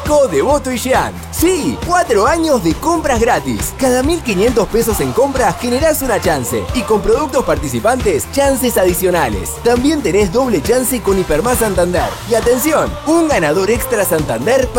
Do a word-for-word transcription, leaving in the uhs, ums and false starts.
Eco, Devoto y Jean. Sí, cuatro años de compras gratis. Cada mil quinientos pesos en compras generás una chance. Y con productos participantes, chances adicionales. También tenés doble chance con Hipermás Santander. Y atención, un ganador extra Santander